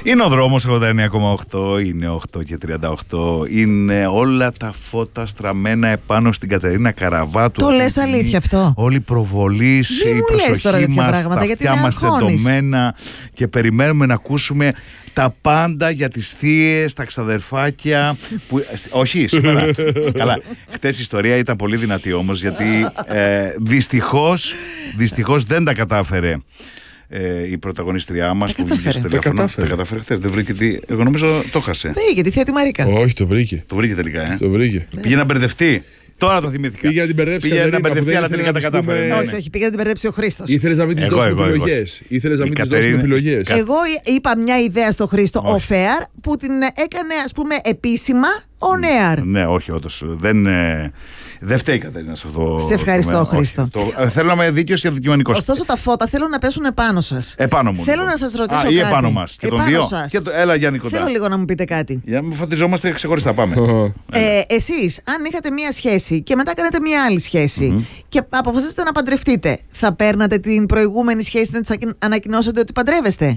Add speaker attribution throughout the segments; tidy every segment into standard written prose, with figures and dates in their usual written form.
Speaker 1: Είναι ο δρόμος 89,8, είναι 8 και 38. Είναι όλα τα φώτα στραμμένα επάνω στην Κατερίνα Καραβάτου.
Speaker 2: Το λες αλήθεια αυτό?
Speaker 1: Όλη προβολής, η προσοχή μας, τα αυτιά μας τεντωμένα και περιμένουμε να ακούσουμε τα πάντα για τις θείες, τα ξαδερφάκια. Όχι, σήμερα. Καλά. Χτες η ιστορία ήταν πολύ δυνατή όμως, γιατί δυστυχώς δεν τα κατάφερε η πρωταγωνίστριά μας που βγήκε στο τηλέφωνο. Τα κατάφερε χθες. Δεν βρήκε. Εγώ νομίζω το χάσε.
Speaker 2: Βρήκε τη θεία τη Μαρίκα.
Speaker 3: Όχι, το βρήκε.
Speaker 1: Το βρήκε τελικά,
Speaker 3: Το βρήκε.
Speaker 1: Πήγε να μπερδευτεί. Τώρα το θυμήθηκα.
Speaker 3: Πήγε να την μπερδέψει.
Speaker 1: Πήγε να μπερδευτεί, αλλά τελικά τα κατάφερε.
Speaker 2: Όχι, πήγε να την μπερδέψει ο Χρήστος.
Speaker 3: Ήθελες να μην της δώσουμε επιλογές. Ήθελες να μην της δώσουμε επιλογές.
Speaker 2: Εγώ είπα μια ιδέα στο Χρήστο, ο Φέαρ, που την έκανε, ας πούμε, επίσημα on air.
Speaker 1: Ναι, όχι, όντως. Δεν φταίει η Κατερίνα σε αυτό.
Speaker 2: Σε ευχαριστώ, Χρήστο.
Speaker 1: Θέλω να είμαι δίκαιος και αντικειμενικός.
Speaker 2: Ωστόσο, τα φώτα θέλω να πέσουν επάνω σας.
Speaker 1: Επάνω μου.
Speaker 2: Θέλω να σας ρωτήσω κάτι.
Speaker 1: Ή επάνω μας. Και τον δύο. Έλα, Γιάννη, κοντά.
Speaker 2: Θέλω λίγο να μου πείτε κάτι.
Speaker 1: Για να μην φωτιζόμαστε ξεχωριστά. Πάμε.
Speaker 2: Εσείς, αν είχατε μία σχέση και μετά κάνετε μία άλλη σχέση και αποφασίσετε να παντρευτείτε, θα παίρνατε την προηγούμενη σχέση να της ανακοινώσετε ότι παντρεύεστε?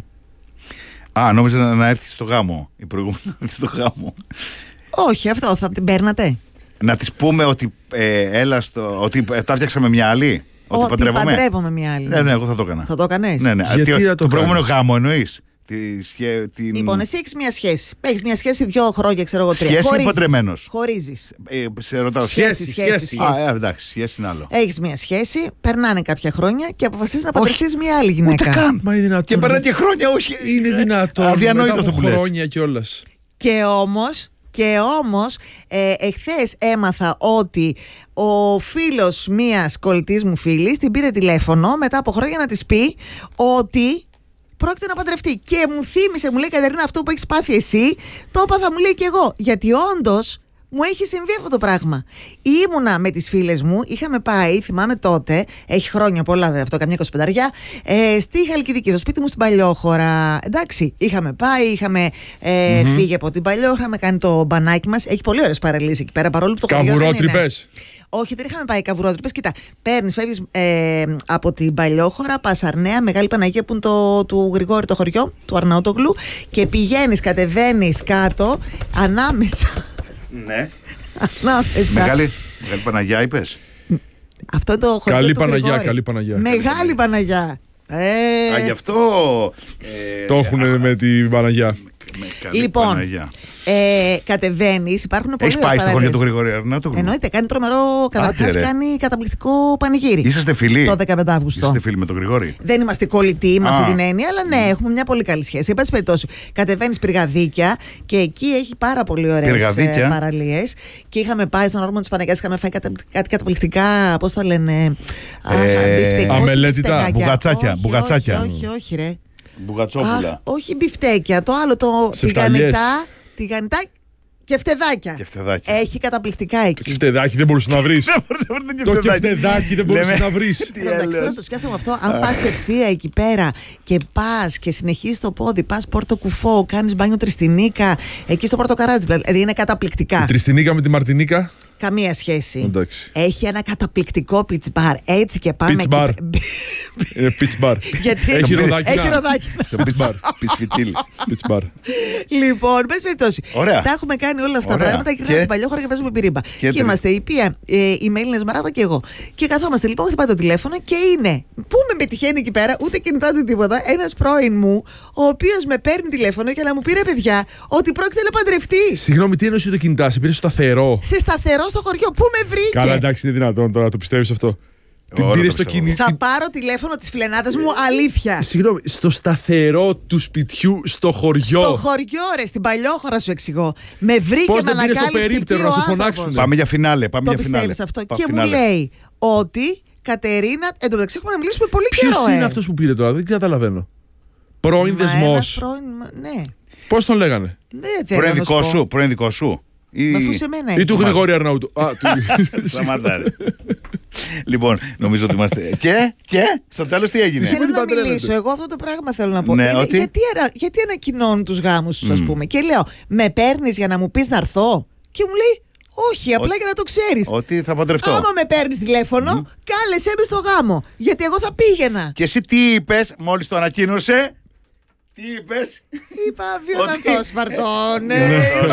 Speaker 1: Νόμιζα να έρθει στο γάμο. Η προηγούμενη να έρθει στο γάμο.
Speaker 2: Όχι, αυτό θα την παίρνατε.
Speaker 1: Να της πούμε ότι ότι τα φτιάξαμε μια άλλη.
Speaker 2: Ότι παντρεύομαι μια άλλη.
Speaker 1: Ναι, εγώ θα το έκανα.
Speaker 2: Θα το έκανες?
Speaker 1: Ναι. Το προηγούμενο γάμο εννοείς?
Speaker 2: Λοιπόν, εσύ έχεις μια σχέση. Έχεις μια σχέση 2 χρόνια, ξέρω εγώ, 3.
Speaker 1: Σχέση ή παντρεμένος?
Speaker 2: Χωρίζεις.
Speaker 1: Σε ρωτάω.
Speaker 2: Σχέση.
Speaker 1: Εντάξει, σχέση είναι άλλο.
Speaker 2: Έχεις μια σχέση, περνάνε κάποια χρόνια και αποφασίζεις να παντρευτείς μια άλλη γυναίκα.
Speaker 1: Ούτε καν.
Speaker 3: Μα είναι δυνατόν?
Speaker 1: Και περνάνε και χρόνια, όχι.
Speaker 3: Είναι δυνατόν?
Speaker 1: Αδιανόητο αυτό που λες.
Speaker 3: Χρόνια κιόλας.
Speaker 2: Και όμως εχθές έμαθα ότι ο φίλος μιας κολλητής μου φίλης την πήρε τηλέφωνο μετά από χρόνια να της πει ότι πρόκειται να παντρευτεί. Και μου θύμισε, μου λέει, Κατερίνα, αυτό που έχεις πάθει εσύ, το έπαθα, μου λέει, και εγώ. Γιατί όντως μου έχει συμβεί αυτό το πράγμα. Ήμουνα με τις φίλες μου, είχαμε πάει, θυμάμαι τότε, έχει χρόνια πολλά βέβαια αυτό, καμιά 25αριά, στη Χαλκιδική, στο σπίτι μου στην Παλιόχώρα. Εντάξει, είχαμε πάει, είχαμε φύγει από την Παλιόχώρα, είχαμε κάνει το μπανάκι μας. Έχει πολύ ωραίες παραλίες εκεί πέρα, παρόλο που το χωριό δεν είναι.
Speaker 3: Καβουρότρυπες.
Speaker 2: Όχι, δεν είχαμε πάει καβουρότρυπες. Κοίτα, φεύγεις από την Παλιόχώρα, πας Αρναία, Μεγάλη Παναγία που είναι του Γρηγόρη το χωριό, του Αρναούτογλου, και πηγαίνεις, κατεβαίνεις κάτω, ανάμεσα.
Speaker 1: Ναι.
Speaker 2: Ανάμεσα.
Speaker 1: Μεγάλη Παναγιά είπες?
Speaker 2: Αυτό το χωριό
Speaker 3: Καλή
Speaker 2: του
Speaker 3: Παναγιά,
Speaker 2: Γρηγόρη.
Speaker 3: καλή Παναγιά.
Speaker 2: Μεγάλη Παναγιά.
Speaker 1: Γι' αυτό
Speaker 3: το έχουν με την Παναγιά.
Speaker 2: Λοιπόν, κατεβαίνεις, υπάρχουν πολύ
Speaker 1: ωραίες παραλίες. Έχεις πάει στο χωριό του Γρηγόρη Αρναούτογλου?
Speaker 2: Εννοείται, κάνει τρομερό, καταρχάς κάνει καταπληκτικό πανηγύρι.
Speaker 1: Είσαστε φίλοι?
Speaker 2: Το 15 Αύγουστο.
Speaker 1: Είστε φίλοι με τον Γρηγόρη?
Speaker 2: Δεν είμαστε κολλητοί με αυτή την έννοια, αλλά ναι, έχουμε μια πολύ καλή σχέση. Εν πάση περιπτώσει, κατεβαίνεις Πυργαδίκια και εκεί έχει πάρα πολύ ωραίες παραλίες. Και είχαμε πάει στον όρμο της Παναγιάς, είχαμε φάει κάτι καταπληκτικά, πώς το λένε,
Speaker 3: αμελέτητα,
Speaker 1: μπουγατσάκια.
Speaker 2: Όχι, ρε.
Speaker 1: Μπουγατσόπουλα.
Speaker 2: Όχι μπιφτέκια, το άλλο, τηγανιτά και φτεδάκια. Έχει καταπληκτικά εκεί.
Speaker 3: Το φτεδάκι δεν μπορούσε να βρεις. Το φτεδάκι δεν μπορούσε να βρεις.
Speaker 2: Εντάξει, τώρα το σκέφτομαι αυτό. Αν πας ευθεία εκεί πέρα και πας και συνεχίσεις το πόδι, πας Πόρτο Κουφό, κάνεις μπάνιο Τριστινίκα, εκεί στο Πόρτο Καράζι, δηλαδή είναι καταπληκτικά.
Speaker 3: Η Τριστινίκα με τη Μαρτινίκα.
Speaker 2: Καμία σχέση.
Speaker 3: Εντάξει.
Speaker 2: Έχει ένα καταπληκτικό pitch bar. Έτσι και πάμε.
Speaker 3: Pitch bar. Pitch bar.
Speaker 2: Γιατί
Speaker 3: έχει ροδάκι.
Speaker 1: Στο pitch bar. Πισφυτίλ.
Speaker 3: Pitch bar.
Speaker 2: Λοιπόν, πες περιπτώσει. Τα έχουμε κάνει όλα αυτά τα πράγματα. Γυρνάμε στην Παλιόχώρα και παίζουμε πυρίμπα. Και είμαστε η Πία, η Μελίνα Μαράδα και εγώ. Και καθόμαστε λοιπόν, χτυπάει το τηλέφωνο και είναι. Πού με πετυχαίνει εκεί πέρα, ούτε κινητά ούτε τίποτα. Ένας πρώην μου, ο οποίος με παίρνει τηλέφωνο και να μου πει, ρε παιδιά, ότι πρόκειται να παντρευτεί.
Speaker 3: Συγγνώμη, τι εννοείς το κινητά, σε πήρε στο σταθερό?
Speaker 2: Σε σταθερό στο χωριό, πού με βρήκε?
Speaker 3: Καλά, εντάξει, είναι δυνατόν τώρα, το πιστεύεις αυτό? Την πήρε στο κινητό.
Speaker 2: Θα πάρω τηλέφωνο της φιλενάδας μου, αλήθεια.
Speaker 3: Συγγνώμη, στο σταθερό του σπιτιού, στο χωριό.
Speaker 2: Στο χωριό, ρε, στην Παλιόχώρα σου εξηγώ. Με βρήκε, με ανακάλυψε.
Speaker 3: Πώς δεν πήρε στο περίπτερο να σε φωνάξουν?
Speaker 1: Πάμε για φινάλε.
Speaker 2: Το πιστεύεις αυτό? Και μου λέει ότι, Κατερίνα, εν τω μεταξύ έχουμε να μιλήσουμε πολύ καιρό.
Speaker 3: Ποιος είναι αυτός που πήρε τώρα, δεν καταλαβαίνω. Πρώην δεσμός.
Speaker 2: Ναι.
Speaker 3: Πώς τον λέγανε?
Speaker 1: Πρώην δικό σου.
Speaker 3: Ή του Γρηγόρη Αρναούτου.
Speaker 1: Σταματά, ρε. Λοιπόν, νομίζω ότι είμαστε. Και στο τέλος τι έγινε?
Speaker 2: Θέλω να μιλήσω. Εγώ αυτό το πράγμα θέλω να πω. Γιατί ανακοινώνουν τους γάμους τους, ας πούμε. Και λέω, με παίρνεις για να μου πεις να έρθω? Και μου λέει, όχι, απλά για να το ξέρεις.
Speaker 1: Ότι θα παντρευτώ.
Speaker 2: Άμα με παίρνεις τηλέφωνο, κάλεσέ με στο γάμο. Γιατί εγώ θα πήγαινα.
Speaker 1: Και εσύ τι είπες μόλις το ανακοίνωσε? Τι είπες?
Speaker 2: Είπα βιοναθόσπαρτο.